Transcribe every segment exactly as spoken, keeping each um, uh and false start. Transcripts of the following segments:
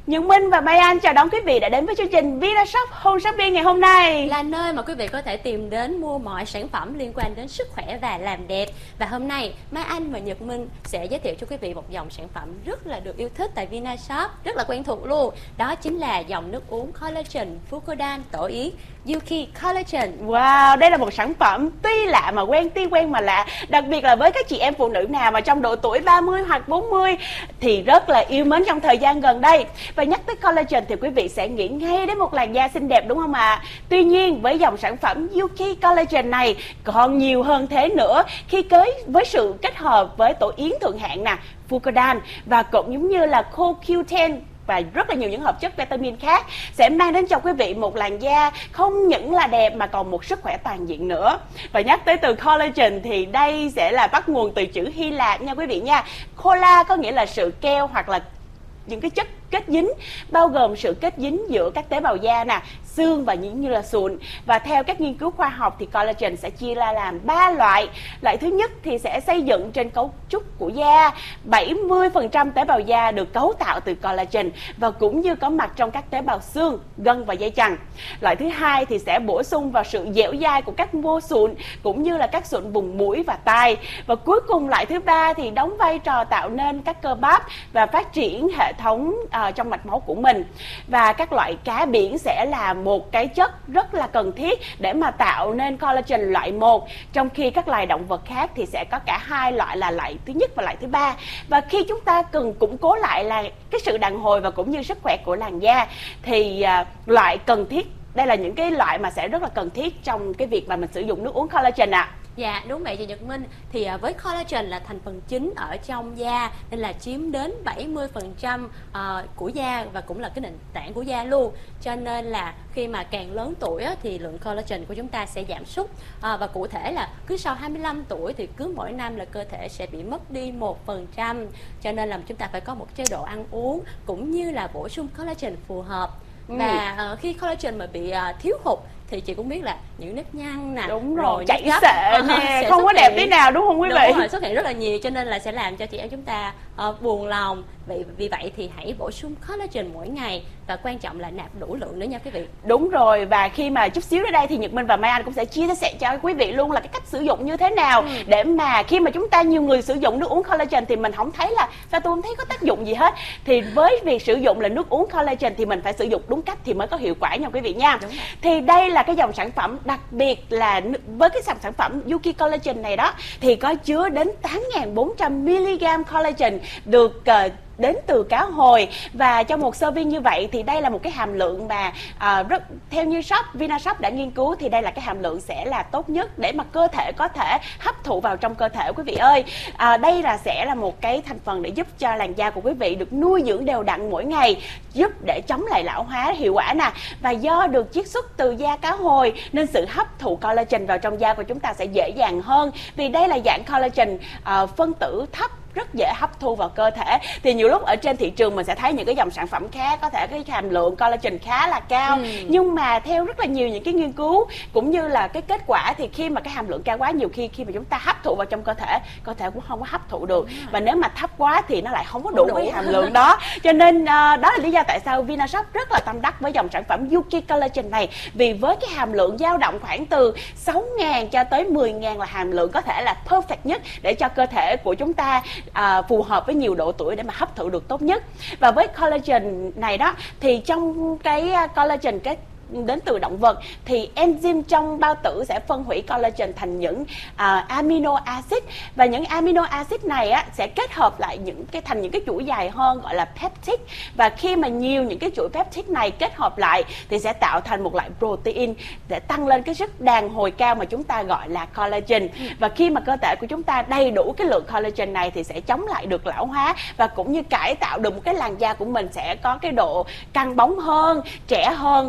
Nhật Minh và Mai Anh chào đón quý vị đã đến với chương trình VinaShop Home Shopping ngày hôm nay. Là nơi mà quý vị có thể tìm đến mua mọi sản phẩm liên quan đến sức khỏe và làm đẹp. Và hôm nay Mai Anh và Nhật Minh sẽ giới thiệu cho quý vị một dòng sản phẩm rất là được yêu thích tại VinaShop, rất là quen thuộc luôn. Đó chính là dòng nước uống collagen Fucodan tổ yến Yuki Collagen. Wow, đây là một sản phẩm tuy lạ mà quen, tuy quen mà lạ. Đặc biệt là với các chị em phụ nữ nào mà trong độ tuổi ba mươi hoặc bốn mươi thì rất là yêu mến trong thời gian gần đây. Và nhắc tới collagen thì quý vị sẽ nghĩ ngay đến một làn da xinh đẹp đúng không ạ? À? Tuy nhiên với dòng sản phẩm Yuki Collagen này còn nhiều hơn thế nữa khi cưới với sự kết hợp với tổ yến thượng hạng nè, Fucodan và cũng giống như là co Q mười và rất là nhiều những hợp chất vitamin khác sẽ mang đến cho quý vị một làn da không những là đẹp mà còn một sức khỏe toàn diện nữa. Và nhắc tới từ collagen thì đây sẽ là bắt nguồn từ chữ Hy Lạp nha quý vị nha. Colla có nghĩa là sự keo hoặc là những cái chất kết dính, bao gồm sự kết dính giữa các tế bào da nè, xương và những như là sụn. Và theo các nghiên cứu khoa học thì collagen sẽ chia ra làm ba loại. Loại thứ nhất thì sẽ xây dựng trên cấu trúc của da. bảy mươi phần trăm tế bào da được cấu tạo từ collagen và cũng như có mặt trong các tế bào xương, gân và dây chằng. Loại thứ hai thì sẽ bổ sung vào sự dẻo dai của các mô sụn cũng như là các sụn vùng mũi và tai. Và cuối cùng loại thứ ba thì đóng vai trò tạo nên các cơ bắp và phát triển hệ thống uh, trong mạch máu của mình. Và các loại cá biển sẽ là một cái chất rất là cần thiết để mà tạo nên collagen loại một, trong khi các loài động vật khác thì sẽ có cả hai loại là loại thứ nhất và loại thứ ba. Và khi chúng ta cần củng cố lại là cái sự đàn hồi và cũng như sức khỏe của làn da thì uh, loại cần thiết, đây là những cái loại mà sẽ rất là cần thiết trong cái việc mà mình sử dụng nước uống collagen ạ. À. Dạ đúng vậy chị Nhật Minh. Thì với collagen là thành phần chính ở trong da nên là chiếm đến bảy mươi phần trăm của da và cũng là cái nền tảng của da luôn. Cho nên là khi mà càng lớn tuổi á, thì lượng collagen của chúng ta sẽ giảm sút. À, và cụ thể là cứ sau hai mươi lăm tuổi thì cứ mỗi năm là cơ thể sẽ bị mất đi một phần trăm. Cho nên là chúng ta phải có một chế độ ăn uống cũng như là bổ sung collagen phù hợp. Và ừ. uh, khi collagen mà bị uh, thiếu hụt thì chị cũng biết là những nếp nhăn nè, đúng rồi, rồi chảy xệ nè, không có đẹp tí nào đúng không quý vị? Đúng rồi, xuất hiện rất là nhiều cho nên là sẽ làm cho chị em chúng ta uh, buồn lòng. Vì, vì vậy thì hãy bổ sung collagen mỗi ngày và quan trọng là nạp đủ lượng nữa nha quý vị. Đúng rồi, và khi mà chút xíu đến đây thì Nhật Minh và Mai Anh cũng sẽ chia sẻ cho quý vị luôn là cái cách sử dụng như thế nào ừ. để mà khi mà chúng ta nhiều người sử dụng nước uống collagen thì mình không thấy là sao tôi không thấy có tác dụng gì hết. Thì với việc sử dụng là nước uống collagen thì mình phải sử dụng đúng cách thì mới có hiệu quả nha quý vị nha. Thì đây là cái dòng sản phẩm đặc biệt là với cái sản phẩm Yuki Collagen này đó thì có chứa đến tám nghìn bốn trăm mi-li-gam collagen được uh, đến từ cá hồi. Và trong một serving như vậy thì đây là một cái hàm lượng mà uh, rất theo như shop VinaShop đã nghiên cứu thì đây là cái hàm lượng sẽ là tốt nhất để mà cơ thể có thể hấp thụ vào trong cơ thể quý vị ơi. Uh, đây là sẽ là một cái thành phần để giúp cho làn da của quý vị được nuôi dưỡng đều đặn mỗi ngày, giúp để chống lại lão hóa hiệu quả nè. Và do được chiết xuất từ da cá hồi nên sự hấp thụ collagen vào trong da của chúng ta sẽ dễ dàng hơn vì đây là dạng collagen uh, phân tử thấp, rất dễ hấp thu vào cơ thể. Thì nhiều lúc ở trên thị trường mình sẽ thấy những cái dòng sản phẩm khác có thể cái hàm lượng collagen khá là cao ừ. nhưng mà theo rất là nhiều những cái nghiên cứu cũng như là cái kết quả thì khi mà cái hàm lượng cao quá, nhiều khi khi mà chúng ta hấp thụ vào trong cơ thể, cơ thể cũng không có hấp thụ được. Và nếu mà thấp quá thì nó lại không có đủ, đủ. cái hàm lượng đó. Cho nên uh, đó là lý do tại sao VinaShop rất là tâm đắc với dòng sản phẩm Yuki Collagen này, vì với cái hàm lượng dao động khoảng từ sáu nghìn cho tới mười nghìn là hàm lượng có thể là perfect nhất để cho cơ thể của chúng ta À, phù hợp với nhiều độ tuổi để mà hấp thụ được tốt nhất. Và với collagen này đó thì trong cái collagen cái đến từ động vật thì enzyme trong bao tử sẽ phân hủy collagen thành những uh, amino acid, và những amino acid này á, sẽ kết hợp lại những cái thành những cái chuỗi dài hơn gọi là peptide. Và khi mà nhiều những cái chuỗi peptide này kết hợp lại thì sẽ tạo thành một loại protein để tăng lên cái sức đàn hồi cao mà chúng ta gọi là collagen. Và khi mà cơ thể của chúng ta đầy đủ cái lượng collagen này thì sẽ chống lại được lão hóa và cũng như cải tạo được một cái làn da của mình sẽ có cái độ căng bóng hơn, trẻ hơn, đúng không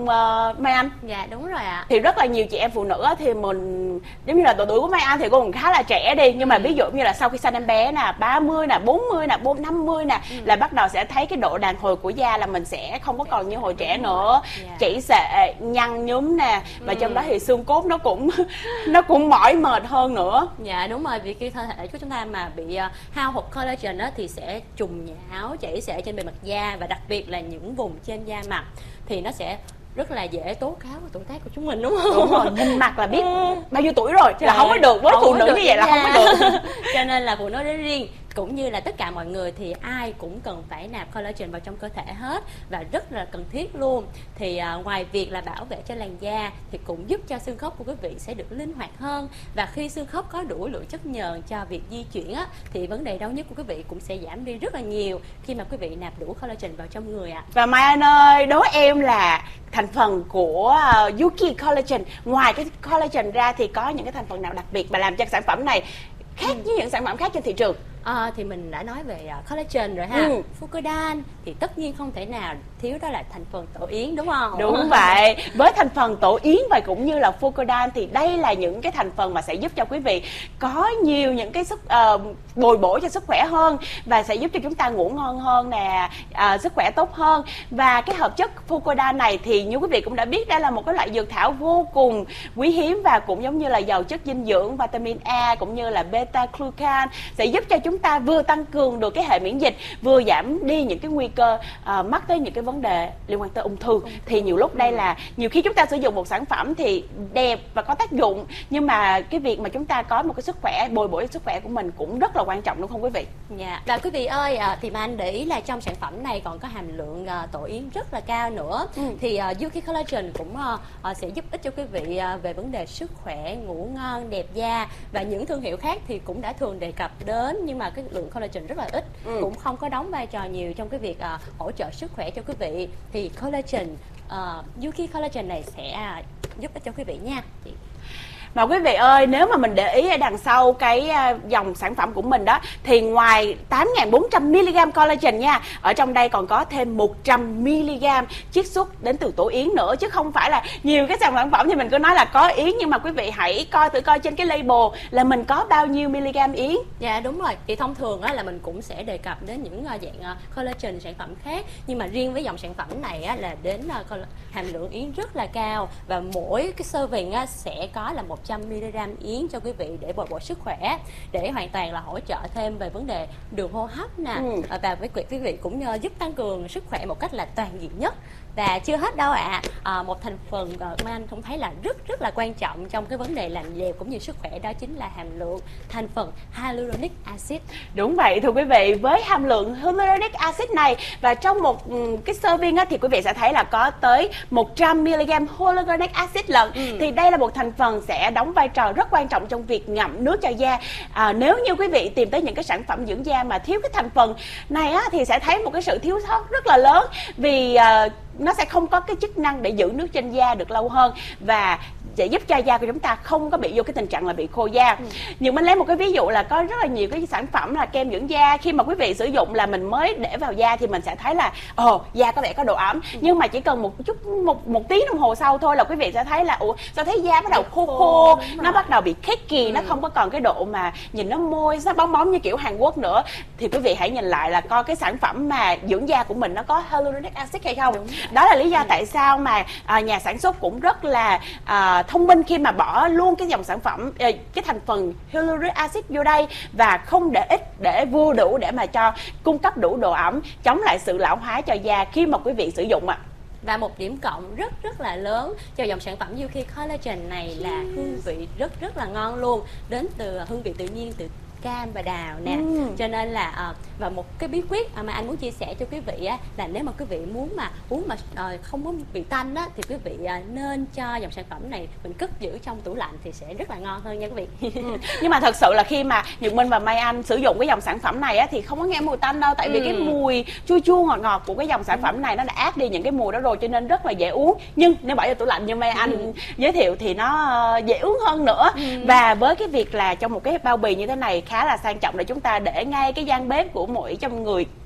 uh, Mai Anh? Dạ đúng rồi ạ. Thì rất là nhiều chị em phụ nữ á, thì mình giống như là độ tuổi của Mai Anh thì cô còn khá là trẻ đi, nhưng mà ví dụ như là sau khi sinh em bé nè, ba mươi nè, bốn mươi nè, năm mươi nè, ừ. là bắt đầu sẽ thấy cái độ đàn hồi của da là mình sẽ không có còn như hồi trẻ nữa, yeah. chảy xệ, nhăn nhúm nè, và ừ. trong đó thì xương cốt nó cũng nó cũng mỏi mệt hơn nữa. Dạ đúng rồi, vì khi cơ thể của chúng ta mà bị uh, hao hụt collagen á, thì sẽ trùng nhão, chảy xệ trên bề mặt da, và đặc biệt là những vùng trên da mặt thì nó sẽ rất là dễ tố cáo của tuổi tác của chúng mình, đúng không? Đúng rồi, nhìn mặt là biết bao nhiêu tuổi rồi. Trời là không có được, với phụ nữ như vậy là không có được. Cho nên là phụ nữ nói riêng cũng như là tất cả mọi người thì ai cũng cần phải nạp collagen vào trong cơ thể hết, và rất là cần thiết luôn. Thì uh, ngoài việc là bảo vệ cho làn da thì cũng giúp cho xương khớp của quý vị sẽ được linh hoạt hơn, và khi xương khớp có đủ lượng chất nhờn cho việc di chuyển á, thì vấn đề đau nhức của quý vị cũng sẽ giảm đi rất là nhiều khi mà quý vị nạp đủ collagen vào trong người ạ. À. Và Mai Anh ơi, đố em là thành phần của uh, Yuki Collagen, ngoài cái collagen ra thì có những cái thành phần nào đặc biệt mà làm cho sản phẩm này khác ừ. với những sản phẩm khác trên thị trường? À, thì mình đã nói về uh, collagen rồi ha. ừ. Fucodan thì tất nhiên không thể nào thiếu, đó là thành phần tổ yến, đúng không? Đúng vậy. Với thành phần tổ yến và cũng như là Fucodan thì đây là những cái thành phần mà sẽ giúp cho quý vị có nhiều những cái sức uh, bồi bổ cho sức khỏe hơn, và sẽ giúp cho chúng ta ngủ ngon hơn nè, uh, sức khỏe tốt hơn. Và cái hợp chất Fucodan này thì như quý vị cũng đã biết, đây là một cái loại dược thảo vô cùng quý hiếm, và cũng giống như là giàu chất dinh dưỡng, vitamin A cũng như là beta glucan, sẽ giúp cho chúng ta vừa tăng cường được cái hệ miễn dịch, vừa giảm đi những cái nguy cơ uh, mắc tới những cái vấn đề liên quan tới ung thư. Thì nhiều lúc đây là nhiều khi chúng ta sử dụng một sản phẩm thì đẹp và có tác dụng, nhưng mà cái việc mà chúng ta có một cái sức khỏe, bồi bổ sức khỏe của mình cũng rất là quan trọng, đúng không quý vị? Dạ. Và quý vị ơi, thì mà anh để ý là trong sản phẩm này còn có hàm lượng uh, tổ yến rất là cao nữa. ừ. Thì uh, Yuki Collagen cũng uh, uh, sẽ giúp ích cho quý vị uh, về vấn đề sức khỏe, ngủ ngon, đẹp da, và những thương hiệu khác thì cũng đã thường đề cập đến, nhưng mà cái lượng collagen rất là ít, ừ. cũng không có đóng vai trò nhiều trong cái việc uh, hỗ trợ sức khỏe cho quý vị. Thì collagen, uh, Yuki Collagen này sẽ uh, giúp ích cho quý vị nha. Chị. Mà quý vị ơi, nếu mà mình để ý ở đằng sau cái dòng sản phẩm của mình đó, thì ngoài tám nghìn bốn trăm mi-li-gam collagen nha, ở trong đây còn có thêm một trăm mi-li-gam chiết xuất đến từ tổ yến nữa, chứ không phải là nhiều cái sản phẩm thì mình cứ nói là có yến, nhưng mà quý vị hãy coi thử coi trên cái label là mình có bao nhiêu mi-li-gam yến. Dạ đúng rồi, thì thông thường á, là mình cũng sẽ đề cập đến những dạng collagen sản phẩm khác, nhưng mà riêng với dòng sản phẩm này á, là đến hàm lượng yến rất là cao, và mỗi cái serving á, sẽ có là một trăm mi-li-gam yến cho quý vị để bồi bổ sức khỏe, để hoàn toàn là hỗ trợ thêm về vấn đề đường hô hấp nè, ừ. và với quý vị cũng giúp tăng cường sức khỏe một cách là toàn diện nhất. Và chưa hết đâu ạ. À. À, một thành phần uh, mà anh cũng thấy là rất rất là quan trọng trong cái vấn đề làm đẹp cũng như sức khỏe, đó chính là hàm lượng thành phần hyaluronic acid. Đúng vậy thưa quý vị, với hàm lượng hyaluronic acid này, và trong một um, cái serving á, thì quý vị sẽ thấy là có tới một trăm mi-li-gam hyaluronic acid lận. ừ. Thì đây là một thành phần sẽ đóng vai trò rất quan trọng trong việc ngậm nước cho da. À, nếu như quý vị tìm tới những cái sản phẩm dưỡng da mà thiếu cái thành phần này á, thì sẽ thấy một cái sự thiếu sót rất là lớn, vì uh, nó sẽ không có cái chức năng để giữ nước trên da được lâu hơn, và sẽ giúp cho da của chúng ta không có bị vô cái tình trạng là bị khô da. ừ. Nhưng mình lấy một cái ví dụ là có rất là nhiều cái sản phẩm là kem dưỡng da, khi mà quý vị sử dụng là mình mới để vào da thì mình sẽ thấy là ồ, da có vẻ có độ ẩm, ừ. nhưng mà chỉ cần một chút một một tiếng đồng hồ sau thôi là quý vị sẽ thấy là ủa sao thấy da bắt đầu khô khô, nó bắt đầu bị cakey, ừ. nó không có còn cái độ mà nhìn nó môi nó bóng bóng như kiểu Hàn Quốc nữa. Thì quý vị hãy nhìn lại là coi cái sản phẩm mà dưỡng da của mình nó có hyaluronic acid hay không. Đúng. Đó là lý do ừ. tại sao mà à, nhà sản xuất cũng rất là à, thông minh khi mà bỏ luôn cái dòng sản phẩm à, cái thành phần hyaluronic acid vô đây, và không để ít, để vừa đủ để mà cho cung cấp đủ độ ẩm, chống lại sự lão hóa cho da khi mà quý vị sử dụng ạ. À. Và một điểm cộng rất rất là lớn cho dòng sản phẩm Yuki Collagen này là hương vị rất rất là ngon luôn, đến từ hương vị tự nhiên từ cam và đào nè. ừ. Cho nên là uh, và một cái bí quyết mà anh muốn chia sẻ cho quý vị á, là nếu mà quý vị muốn mà uống mà uh, không muốn bị tanh á, thì quý vị uh, nên cho dòng sản phẩm này mình cất giữ trong tủ lạnh thì sẽ rất là ngon hơn nha quý vị. ừ. Nhưng mà thật sự là khi mà Nhật Minh và Mai Anh sử dụng cái dòng sản phẩm này á, thì không có nghe mùi tanh đâu, tại vì ừ. cái mùi chua chua ngọt ngọt của cái dòng sản phẩm này nó đã át đi những cái mùi đó rồi, cho nên rất là dễ uống. Nhưng nếu bỏ vào tủ lạnh như Mai Anh ừ. giới thiệu thì nó uh, dễ uống hơn nữa. ừ. Và với cái việc là trong một cái bao bì như thế này khá là sang trọng để chúng ta để ngay cái gian bếp của mỗi trong người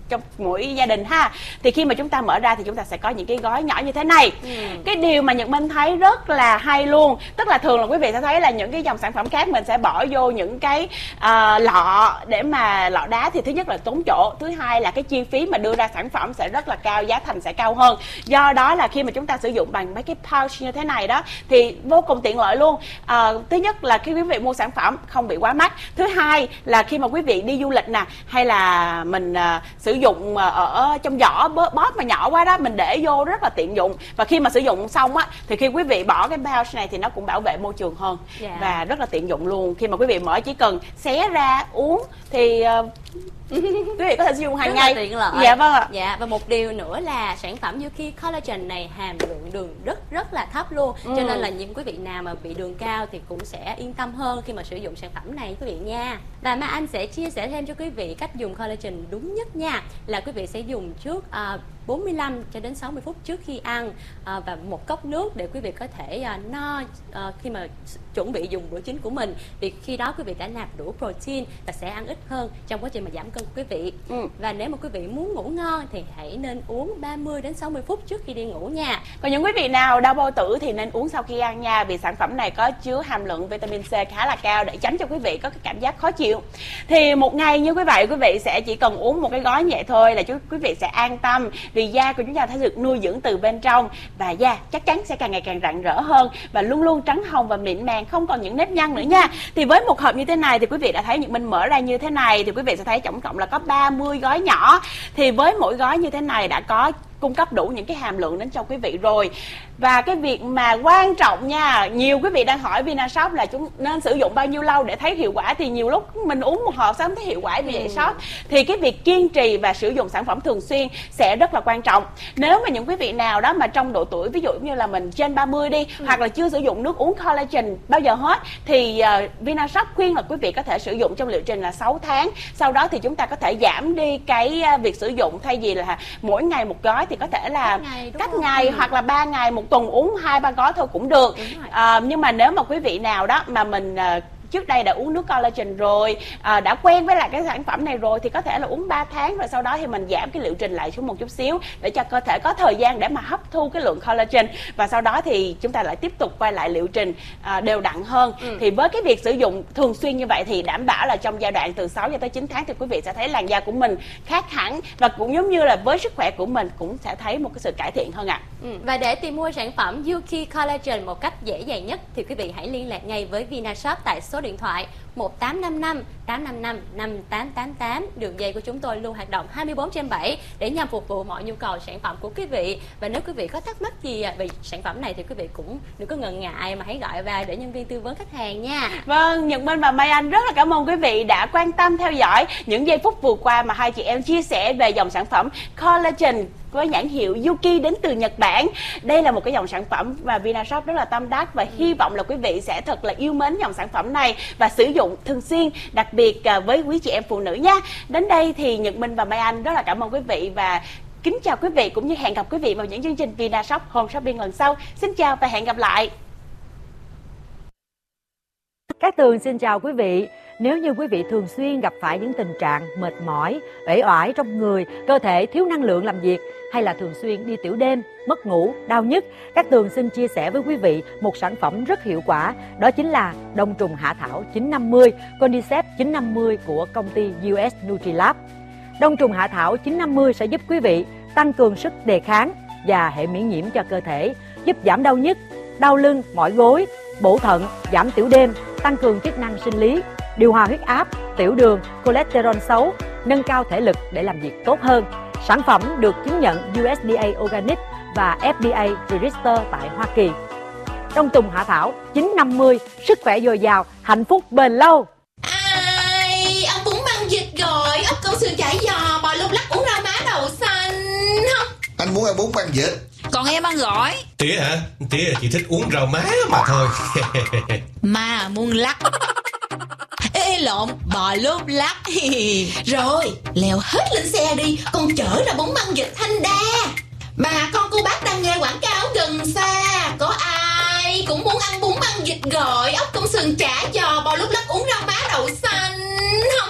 trong mỗi gia đình ha. Thì khi mà chúng ta mở ra thì chúng ta sẽ có những cái gói nhỏ như thế này. ừ. Cái điều mà Nhật Minh thấy rất là hay luôn, tức là thường là quý vị sẽ thấy là những cái dòng sản phẩm khác mình sẽ bỏ vô những cái uh, lọ để mà lọ đá, thì thứ nhất là tốn chỗ, thứ hai là cái chi phí mà đưa ra sản phẩm sẽ rất là cao, giá thành sẽ cao hơn. Do đó là khi mà chúng ta sử dụng bằng mấy cái pouch như thế này đó thì vô cùng tiện lợi luôn. À, thứ nhất là khi quý vị mua sản phẩm không bị quá mắc, thứ hai là khi mà quý vị đi du lịch nè, hay là mình à, sử dụng ở trong giỏ bóp mà nhỏ quá đó, mình để vô rất là tiện dụng. Và khi mà sử dụng xong á thì khi quý vị bỏ cái pouch này thì nó cũng bảo vệ môi trường hơn. yeah. Và rất là tiện dụng luôn. Khi mà quý vị mở chỉ cần xé ra uống thì uh, quý vị có thể sử dụng hàng rất ngày. Tiện lợi. Dạ vâng ạ. Dạ, và một điều nữa là sản phẩm Yuki Collagen này hàm lượng đường rất rất là thấp luôn. ừ. Cho nên là những quý vị nào mà bị đường cao thì cũng sẽ yên tâm hơn khi mà sử dụng sản phẩm này quý vị nha. Và Mai Anh sẽ chia sẻ thêm cho quý vị cách dùng collagen đúng nhất nha. Là quý vị sẽ dùng trước uh, bốn mươi lăm cho đến sáu mươi phút trước khi ăn, uh, và một cốc nước để quý vị có thể uh, no uh, khi mà chuẩn bị dùng bữa chính của mình. Vì khi đó quý vị đã nạp đủ protein và sẽ ăn ít hơn trong quá trình mà giảm cân của quý vị. ừ. Và nếu mà quý vị muốn ngủ ngon thì hãy nên uống ba mươi đến sáu mươi phút trước khi đi ngủ nha. Còn những quý vị nào đau bao tử thì nên uống sau khi ăn nha, vì sản phẩm này có chứa hàm lượng vitamin C khá là cao để tránh cho quý vị có cái cảm giác khó chịu. Thì một ngày như quý vị quý vị sẽ chỉ cần uống một cái gói như vậy thôi là quý vị sẽ an tâm, vì da của chúng ta sẽ được nuôi dưỡng từ bên trong và da chắc chắn sẽ càng ngày càng rạng rỡ hơn và luôn luôn trắng hồng và mịn màng, không còn những nếp nhăn nữa nha. Thì với một hộp như thế này thì quý vị đã thấy Nhật Minh mở ra như thế này thì quý vị sẽ thấy tổng cộng là có ba mươi gói nhỏ. Thì với mỗi gói như thế này đã có cung cấp đủ những cái hàm lượng đến cho quý vị rồi. Và cái việc mà quan trọng nha, nhiều quý vị đang hỏi Vinashop là chúng nên sử dụng bao nhiêu lâu để thấy hiệu quả, thì nhiều lúc mình uống một hộp sao không thấy hiệu quả vì vậy ừ. shop. Thì cái việc kiên trì và sử dụng sản phẩm thường xuyên sẽ rất là quan trọng. Nếu mà những quý vị nào đó mà trong độ tuổi ví dụ như là mình trên ba mươi đi, ừ. hoặc là chưa sử dụng nước uống collagen bao giờ hết, thì uh, Vinashop khuyên là quý vị có thể sử dụng trong liệu trình là sáu tháng. Sau đó thì chúng ta có thể giảm đi cái uh, việc sử dụng, thay vì là mỗi ngày một gói thì có thể là cách ngày, cách ngày ừ. hoặc là ba ngày một tuần uống hai ba gói thôi cũng được. À, nhưng mà nếu mà quý vị nào đó mà mình uh, trước đây đã uống nước collagen rồi, à, đã quen với lại cái sản phẩm này rồi, thì có thể là uống ba tháng rồi sau đó thì mình giảm cái liệu trình lại xuống một chút xíu để cho cơ thể có thời gian để mà hấp thu cái lượng collagen, và sau đó thì chúng ta lại tiếp tục quay lại liệu trình à, đều đặn hơn. ừ. Thì với cái việc sử dụng thường xuyên như vậy thì đảm bảo là trong giai đoạn từ sáu cho tới chín tháng thì quý vị sẽ thấy làn da của mình khác hẳn, và cũng giống như là với sức khỏe của mình cũng sẽ thấy một cái sự cải thiện hơn ạ. à. ừ. Và để tìm mua sản phẩm Yuki Collagen một cách dễ dàng nhất thì quý vị hãy liên lạc ngay với Vinashop tại số điện thoại một tám năm năm tám năm năm năm tám tám tám. Đường dây của chúng tôi luôn hoạt động hai mươi bốn trên bảy để nhằm phục vụ mọi nhu cầu sản phẩm của quý vị. Và nếu quý vị có thắc mắc gì về sản phẩm này thì quý vị cũng đừng có ngần ngại mà hãy gọi vào để nhân viên tư vấn khách hàng nha. Vâng, Nhật Minh và Mai Anh rất là cảm ơn quý vị đã quan tâm theo dõi những giây phút vừa qua mà hai chị em chia sẻ về dòng sản phẩm collagen với nhãn hiệu Yuki đến từ Nhật Bản. Đây là một cái dòng sản phẩm mà Vinashop rất là tâm đắc, và hy vọng là quý vị sẽ thật là yêu mến dòng sản phẩm này và sử dụng thường xuyên, đặc biệt với quý chị em phụ nữ nha. Đến đây thì Nhật Minh và Mai Anh rất là cảm ơn quý vị và kính chào quý vị, cũng như hẹn gặp quý vị vào những chương trình Vinashop Home Shopping lần sau. Xin chào và hẹn gặp lại. Cát Tường xin chào quý vị. Nếu như quý vị thường xuyên gặp phải những tình trạng mệt mỏi, uể oải trong người, cơ thể thiếu năng lượng làm việc, hay là thường xuyên đi tiểu đêm, mất ngủ, đau nhức, Cát Tường xin chia sẻ với quý vị một sản phẩm rất hiệu quả, đó chính là đông trùng hạ thảo chín năm mươi, Cordyceps chín năm mươi của công ty u ét Nutrilab. Đông trùng hạ thảo chín năm mươi sẽ giúp quý vị tăng cường sức đề kháng và hệ miễn nhiễm cho cơ thể, giúp giảm đau nhức, đau lưng, mỏi gối, bổ thận, giảm tiểu đêm, tăng cường chức năng sinh lý, điều hòa huyết áp, tiểu đường, cholesterol xấu, nâng cao thể lực để làm việc tốt hơn. Sản phẩm được chứng nhận u ét đê a Organic và ép đê a Register tại Hoa Kỳ. Đông trùng hạ thảo chín năm mươi, sức khỏe dồi dào, hạnh phúc bền lâu. Ai, ông bún băng dịch rồi, ốc câu sườn chả giò, bò lúc lắc, uống rau má đậu xanh không? Anh muốn ăn bún băng vịt. Còn em ăn gỏi. Tía hả? Tía chỉ thích uống rau má mà thôi. Mà muốn lắc. Ê, ê lộn, bò lốp lắc. Rồi, leo hết lên xe đi, con chở ra bún băng vịt Thanh Đa. Bà con cô bác đang nghe quảng cáo gần xa, có ai cũng muốn ăn bún băng vịt gỏi, ốc công sườn chả giò, bò lúc lắc, uống rau má đậu xanh không?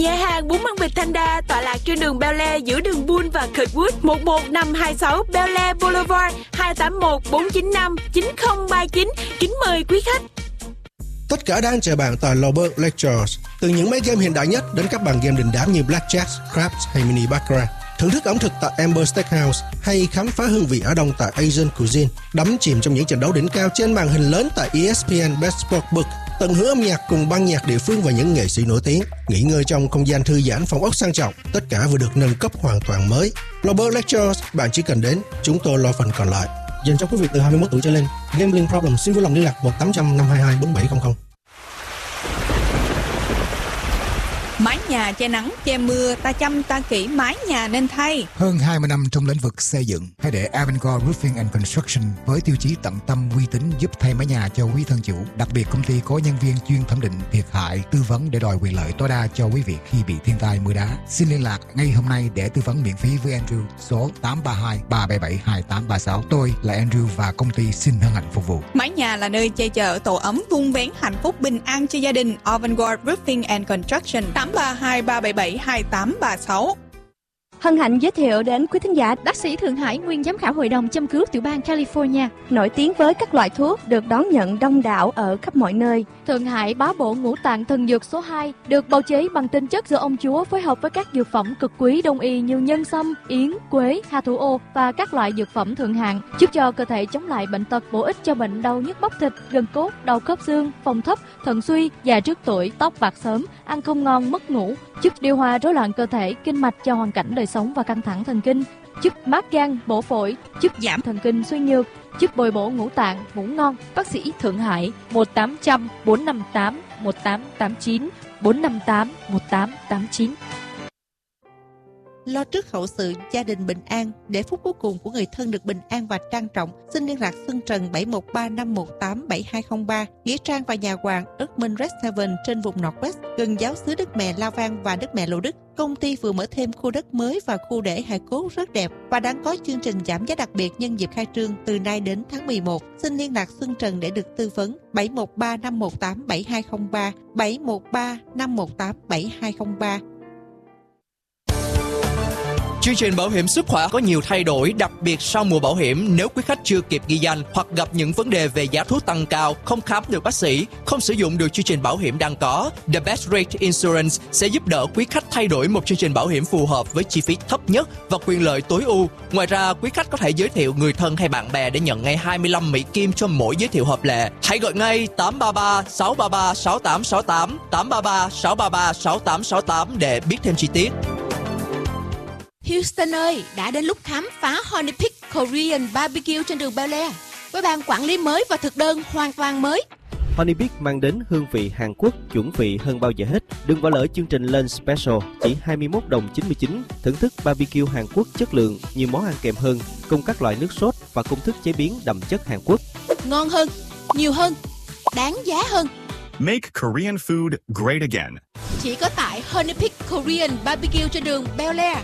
Nhà hàng bún măng vịt Thanh Đa tọa lạc trên đường Bel Air giữa đường Bull và Kirkwood, một một năm hai sáu Bel Air Boulevard, hai tám một bốn chín năm chín không ba chín. Kính mời quý khách. Tất cả đang chờ bạn tại Lobert Lectures. Từ những máy game hiện đại nhất đến các bàn game đình đám như Blackjack, Craps hay Mini Baccarat. Thưởng thức ẩm thực tại Amber Steakhouse hay khám phá hương vị Á Đông tại Asian Cuisine. Đắm chìm trong những trận đấu đỉnh cao trên màn hình lớn tại E S P N Best Sportsbook. Tận hưởng âm nhạc cùng ban nhạc địa phương và những nghệ sĩ nổi tiếng. Nghỉ ngơi trong không gian thư giãn, phòng ốc sang trọng. Tất cả vừa được nâng cấp hoàn toàn mới. Lobert Lectures, bạn chỉ cần đến, chúng tôi lo phần còn lại. Dành cho quý vị từ hai mươi mốt tuổi trở lên. Gambling problem xin vui lòng liên lạc một tám trăm năm hai hai bốn bảy không không. Mái nhà che nắng, che mưa, ta chăm ta kỹ mái nhà nên thay. Hơn hai mươi năm trong lĩnh vực xây dựng, hãy để Avangard Roofing and Construction với tiêu chí tận tâm uy tín giúp thay mái nhà cho quý thân chủ. Đặc biệt công ty có nhân viên chuyên thẩm định thiệt hại, tư vấn để đòi quyền lợi tối đa cho quý vị khi bị thiên tai mưa đá. Xin liên lạc ngay hôm nay để tư vấn miễn phí với Andrew số tám ba hai ba bảy bảy hai tám ba sáu. Tôi là Andrew và công ty xin hân hạnh phục vụ. Mái nhà là nơi che chở tổ ấm, vun vén hạnh phúc bình an cho gia đình. Avangard Roofing and Construction tám ba hai ba bảy bảy hai tám ba sáu. Hân hạnh giới thiệu đến quý thính giả bác sĩ Thượng Hải, nguyên giám khảo hội đồng châm cứu tiểu bang California, nổi tiếng với các loại thuốc được đón nhận đông đảo ở khắp mọi nơi. Thượng Hải bá bộ ngũ tạng thần dược số hai, được bào chế bằng tinh chất do ông chúa phối hợp với các dược phẩm cực quý đông y như nhân sâm, yến, quế, hà thủ ô và các loại dược phẩm thượng hạng, giúp cho cơ thể chống lại bệnh tật, bổ ích cho bệnh đau nhức bắp thịt, gân cốt, đau khớp xương, phòng thấp, thận suy, già trước tuổi, tóc bạc sớm, ăn không ngon, mất ngủ, giúp điều hòa rối loạn cơ thể, kinh mạch cho hoàn cảnh đời sống và căng thẳng thần kinh, giúp mát gan, bổ phổi, giúp giảm thần kinh suy nhược, giúp bồi bổ ngũ tạng, ngủ ngon. Bác sĩ Thượng Hải một tám không không bốn năm tám một tám tám chín bốn năm tám một tám tám chín. Lo trước hậu sự gia đình bình an, để phút cuối cùng của người thân được bình an và trang trọng, xin liên lạc Xuân Trần bảy một ba năm một tám bảy hai không ba, nghĩa trang và nhà hoàng Erdman Red Seven trên vùng Northwest, gần giáo xứ Đức Mẹ La Vang và Đức Mẹ Lộ Đức. Công ty vừa mở thêm khu đất mới và khu để hài cốt rất đẹp và đang có chương trình giảm giá đặc biệt nhân dịp khai trương từ nay đến tháng mười một. Xin liên lạc Xuân Trần để được tư vấn bảy một ba năm một tám bảy hai không ba, bảy một ba năm một tám bảy hai không ba. Chương trình bảo hiểm sức khỏe có nhiều thay đổi, đặc biệt sau mùa bảo hiểm. Nếu quý khách chưa kịp ghi danh hoặc gặp những vấn đề về giá thuốc tăng cao, không khám được bác sĩ, không sử dụng được chương trình bảo hiểm đang có, The Best Rate Insurance sẽ giúp đỡ quý khách thay đổi một chương trình bảo hiểm phù hợp với chi phí thấp nhất và quyền lợi tối ưu. Ngoài ra, quý khách có thể giới thiệu người thân hay bạn bè để nhận ngay hai mươi lăm Mỹ Kim cho mỗi giới thiệu hợp lệ. Hãy gọi ngay tám ba ba sáu ba ba sáu tám sáu tám, tám ba ba sáu ba ba sáu tám sáu tám để biết thêm chi tiết. Houston ơi, đã đến lúc khám phá Honey Pig Korean Barbecue trên đường Bel Air với ban quản lý mới và thực đơn hoàn toàn mới. Honey Pig mang đến hương vị Hàn Quốc chuẩn vị hơn bao giờ hết. Đừng bỏ lỡ chương trình Lunch Special chỉ hai mươi mốt đồng chín mươi chín, thưởng thức barbecue Hàn Quốc chất lượng, nhiều món ăn kèm hơn, cùng các loại nước sốt và công thức chế biến đậm chất Hàn Quốc. Ngon hơn, nhiều hơn, đáng giá hơn. Make Korean food great again. Chỉ có tại Honey Pig Korean Barbecue trên đường Bel Air.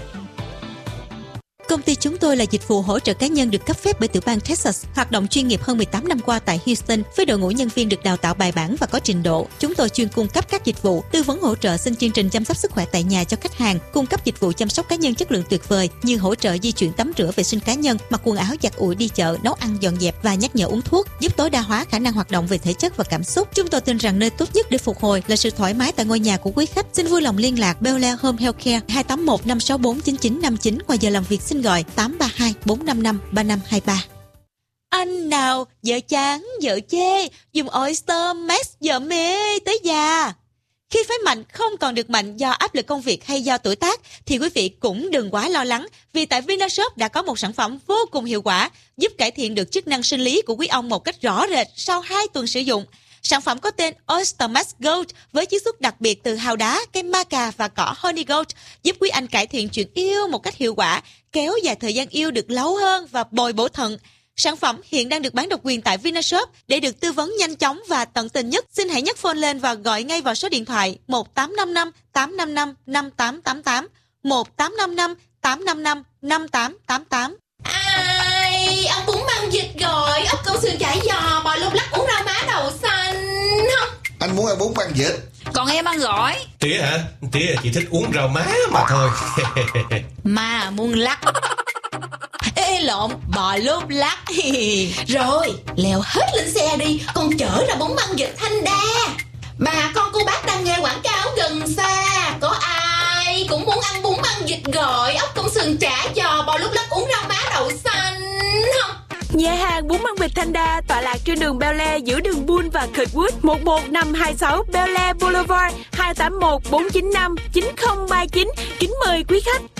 Công ty chúng tôi là dịch vụ hỗ trợ cá nhân được cấp phép bởi tiểu bang Texas, hoạt động chuyên nghiệp hơn mười tám năm qua tại Houston với đội ngũ nhân viên được đào tạo bài bản và có trình độ. Chúng tôi chuyên cung cấp các dịch vụ tư vấn hỗ trợ xin chương trình chăm sóc sức khỏe tại nhà cho khách hàng, cung cấp dịch vụ chăm sóc cá nhân chất lượng tuyệt vời như hỗ trợ di chuyển tắm rửa vệ sinh cá nhân, mặc quần áo giặt ủi đi chợ, nấu ăn dọn dẹp và nhắc nhở uống thuốc, giúp tối đa hóa khả năng hoạt động về thể chất và cảm xúc. Chúng tôi tin rằng nơi tốt nhất để phục hồi là sự thoải mái tại ngôi nhà của quý khách. Xin vui lòng liên lạc Bel Air Home Healthcare hai tám một năm sáu bốn chín chín năm chín, ngoài giờ làm việc xin gọi tám ba hai bốn năm năm ba năm hai ba. Anh nào vợ chán vợ chê, dùng Oyster Max vợ mê tới già. Khi phái mạnh không còn được mạnh do áp lực công việc hay do tuổi tác thì quý vị cũng đừng quá lo lắng, vì tại Vinashop đã có một sản phẩm vô cùng hiệu quả giúp cải thiện được chức năng sinh lý của quý ông một cách rõ rệt sau hai tuần sử dụng. Sản phẩm có tên Oyster Max Gold với chiết xuất đặc biệt từ hào đá, cây maca và cỏ Honey Gold giúp quý anh cải thiện chuyện yêu một cách hiệu quả, kéo dài thời gian yêu được lâu hơn và bồi bổ thận. Sản phẩm hiện đang được bán độc quyền tại Vinashop. Để được tư vấn nhanh chóng và tận tình nhất, xin hãy nhấc phone lên và gọi ngay vào số điện thoại một tám năm năm tám năm năm năm tám tám tám, một tám năm năm tám năm năm năm tám tám tám. Ai, ông bún măng vịt rồi, ốc câu sườn chả giò, bò lung lắc, uống rau má đậu xanh không? Anh muốn ăn bún măng vịt. Còn em ăn gỏi. Tía hả? Tía chỉ thích uống rau má mà thôi. Mà muôn lắc. Ê lộn, bò lốp lắc. Rồi, leo hết lên xe đi, con chở ra bóng băng vịt Thanh Đa. Bà con cô bác đang nghe quảng cáo gần xa, có ai cũng muốn ăn bún băng vịt gỏi, ốc công sườn chả giò, bò lúc lắc, uống rau má đậu xanh không? Nhà hàng bún băng vịt Thanh Đa tọa lạc trên đường Bel Air giữa đường Bull và Kirkwood, một một năm hai sáu Bel Air Boulevard, hai tám một bốn chín năm chín không ba chín. Kính mời quý khách.